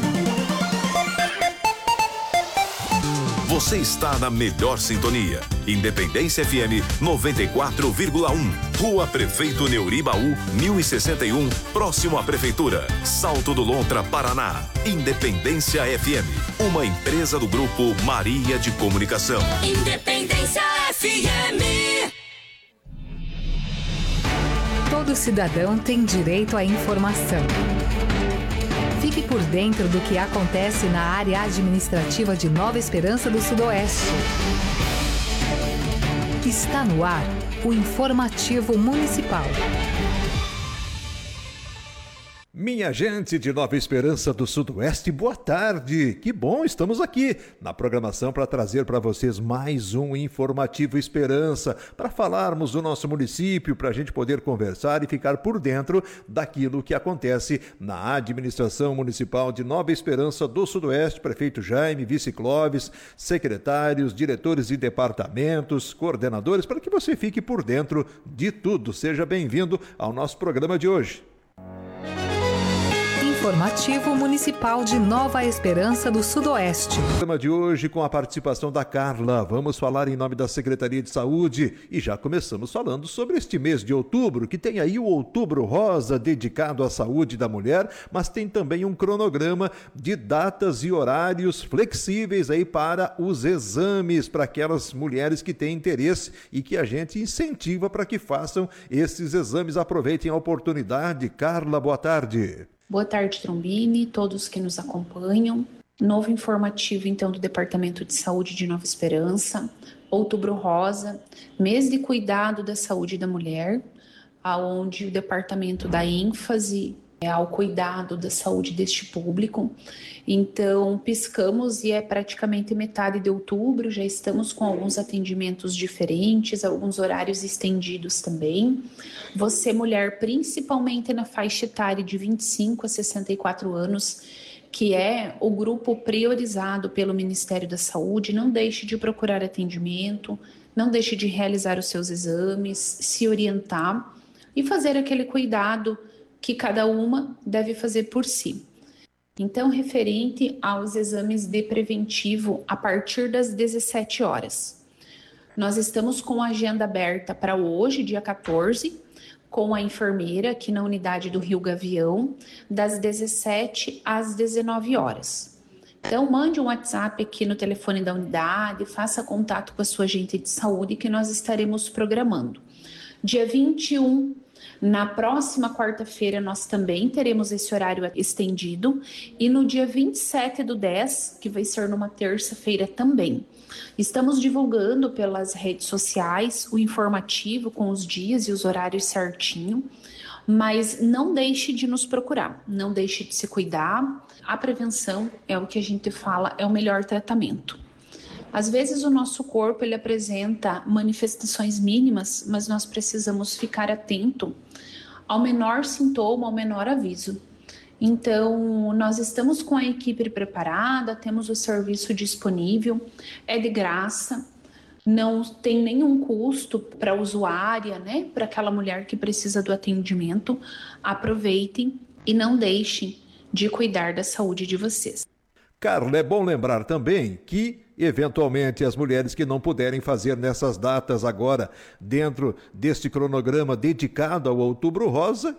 Você está na melhor sintonia. Independência F M noventa e quatro vírgula um. Rua Prefeito Neuribaú, mil e sessenta e um, próximo à Prefeitura. Salto do Lontra, Paraná. Independência F M, uma empresa do Grupo Maria de Comunicação. Independência F M. Todo cidadão tem direito à informação. Fique por dentro do que acontece na área administrativa de Nova Esperança do Sudoeste. Está no ar o Informativo Municipal. Minha gente de Nova Esperança do Sudoeste, boa tarde. Que bom, estamos aqui na programação para trazer para vocês mais um Informativo Esperança, para falarmos do nosso município, para a gente poder conversar e ficar por dentro daquilo que acontece na administração municipal de Nova Esperança do Sudoeste. Prefeito Jaime, vice Clóvis, secretários, diretores de departamentos, coordenadores, para que você fique por dentro de tudo. Seja bem-vindo ao nosso programa de hoje. Informativo Municipal de Nova Esperança do Sudoeste. Programa de hoje com a participação da Carla. Vamos falar em nome da Secretaria de Saúde e já começamos falando sobre este mês de outubro, que tem aí o Outubro Rosa dedicado à saúde da mulher, mas tem também um cronograma de datas e horários flexíveis aí para os exames para aquelas mulheres que têm interesse e que a gente incentiva para que façam esses exames. Aproveitem a oportunidade. Carla, boa tarde. Boa tarde, Trombini, todos que nos acompanham. Novo informativo, então, do Departamento de Saúde de Nova Esperança. Outubro Rosa, mês de cuidado da saúde da mulher, onde o departamento dá ênfase ao cuidado da saúde deste público. Então, piscamos e é praticamente metade de outubro, já estamos com alguns atendimentos diferentes, alguns horários estendidos também. Você, mulher, principalmente na faixa etária de vinte e cinco a sessenta e quatro anos, que é o grupo priorizado pelo Ministério da Saúde, não deixe de procurar atendimento, não deixe de realizar os seus exames, se orientar e fazer aquele cuidado que cada uma deve fazer por si. Então, referente aos exames de preventivo a partir das dezessete horas. Nós estamos com a agenda aberta para hoje, dia quatorze, com a enfermeira aqui na unidade do Rio Gavião, das dezessete às dezenove horas. Então, mande um WhatsApp aqui no telefone da unidade, faça contato com a sua agente de saúde que nós estaremos programando. Dia vinte e um, Na próxima quarta-feira nós também teremos esse horário estendido e no dia vinte e sete do dez, que vai ser numa terça-feira também. Estamos divulgando pelas redes sociais o informativo com os dias e os horários certinho, mas não deixe de nos procurar, não deixe de se cuidar. A prevenção é o que a gente fala, é o melhor tratamento. Às vezes o nosso corpo ele apresenta manifestações mínimas, mas nós precisamos ficar atento ao menor sintoma, ao menor aviso. Então, nós estamos com a equipe preparada, temos o serviço disponível, é de graça, não tem nenhum custo para a usuária, né? Para aquela mulher que precisa do atendimento. Aproveitem e não deixem de cuidar da saúde de vocês. Carla, é bom lembrar também que, eventualmente, as mulheres que não puderem fazer nessas datas agora, dentro deste cronograma dedicado ao Outubro Rosa,